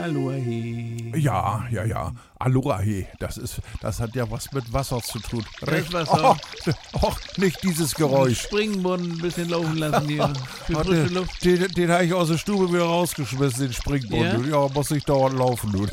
Aloha. Ja. Aloha, das hat ja was mit Wasser zu tun. Recht Wasser. Nicht dieses Geräusch. Springbrunnen ein bisschen laufen lassen hier. Für frische Luft. Den habe ich aus der Stube wieder rausgeschmissen, den Springbrunnen. Ja, muss ich dauernd laufen, du.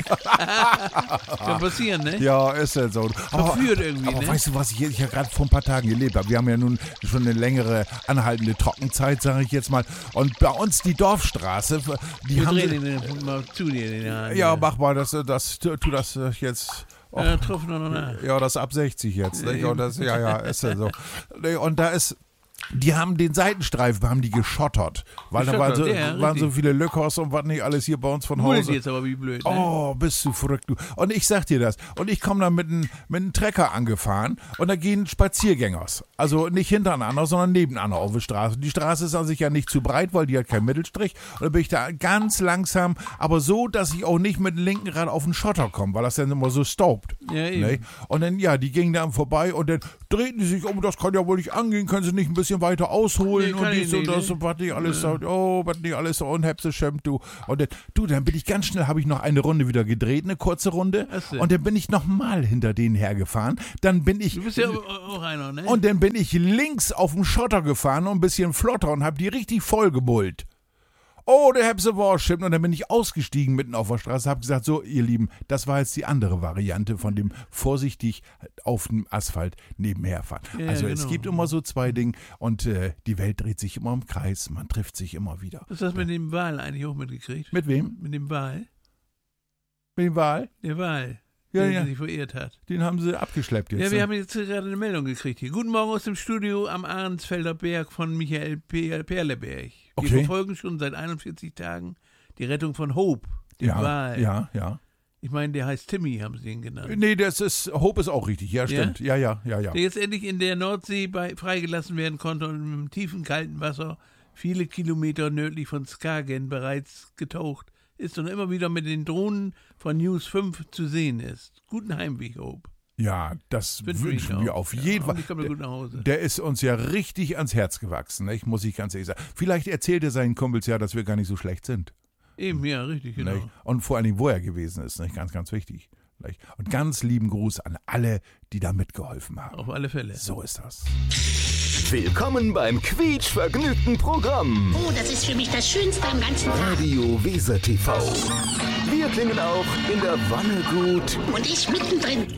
Kann passieren, ne? Ja, ist ja so. Verführt irgendwie, aber ne? weißt du, was ich ja gerade vor ein paar Tagen gelebt habe? Wir haben ja nun schon eine längere anhaltende Trockenzeit, sage ich jetzt mal. Und bei uns die Dorfstraße, die Wir haben... drehen den mal zu dir. Den Ja, mach mal, tu das jetzt... Ja, tropfen noch nach. Ja, das ab 60 jetzt. Nicht? Und das, ja, ist ja so. Und da ist... Die haben den Seitenstreifen haben die geschottert, weil da waren so viele Löckers und was nicht alles hier bei uns von Hause. Jetzt aber wie blöd, ne? Oh, bist du verrückt, du. Und ich sag dir das. Und ich komme da mit einem Trecker angefahren und da gehen Spaziergängers. Also nicht hintereinander, sondern nebeneinander auf der Straße. Die Straße ist an sich ja nicht zu breit, weil die hat keinen Mittelstrich. Und dann bin ich da ganz langsam, aber so, dass ich auch nicht mit dem linken Rad auf den Schotter komme, weil das dann immer so staubt. Ja, eben. Ne? Und dann, die gingen da vorbei und dann drehten die sich um, das kann ja wohl nicht angehen, können sie nicht ein bisschen weiter ausholen und dies und das und was nicht alles so, was nicht alles so unhebse schämt, du. Und dann bin ich ganz schnell, habe ich noch eine Runde wieder gedreht, eine kurze Runde. Und dann bin ich nochmal hinter denen hergefahren. Dann bin ich... Du bist ja auch einer, ne? Und dann bin ich links auf den Schotter gefahren und ein bisschen flotter und habe die richtig voll gemullt. Oh, der Hebse war stimmt. Und dann bin ich ausgestiegen mitten auf der Straße, habe gesagt, so, ihr Lieben, das war jetzt die andere Variante von dem vorsichtig auf dem Asphalt nebenherfahren. Ja, also genau. Es gibt immer so zwei Dinge und die Welt dreht sich immer im Kreis, man trifft sich immer wieder. Hast du das mit dem Wal eigentlich auch mitgekriegt? Mit wem? Mit dem Wal. Mit dem Wal? Der Wal, Ja, der sich verirrt hat. Den haben sie abgeschleppt jetzt. Ja, wir haben jetzt gerade eine Meldung gekriegt hier. Guten Morgen aus dem Studio am Ahrensfelder Berg von Michael Perleberg. Wir Okay. verfolgen schon seit 41 Tagen die Rettung von Hope, dem Wal. Ja. Ich meine, der heißt Timmy, haben sie ihn genannt. Nee, Hope ist auch richtig, ja, stimmt. Ja. Der jetzt endlich in der Nordsee freigelassen werden konnte und im tiefen, kalten Wasser, viele Kilometer nördlich von Skagen bereits getaucht ist und immer wieder mit den Drohnen von News 5 zu sehen ist. Guten Heimweg, Hope. Ja, das wünschen wir auf jeden Fall. Ich komme gut nach Hause. Der ist uns ja richtig ans Herz gewachsen, nicht? Muss ich ganz ehrlich sagen. Vielleicht erzählt er seinen Kumpels ja, dass wir gar nicht so schlecht sind. Eben, ja, richtig, genau. Nicht? Und vor allen Dingen, wo er gewesen ist, nicht? Ganz, ganz wichtig. Nicht? Und ganz lieben Gruß an alle, die da mitgeholfen haben. Auf alle Fälle. So ist das. Willkommen beim quietschvergnügten Programm. Oh, das ist für mich das Schönste am ganzen Tag. Radio Weser TV. Wir klingen auch in der Wanne gut. Und ich mittendrin.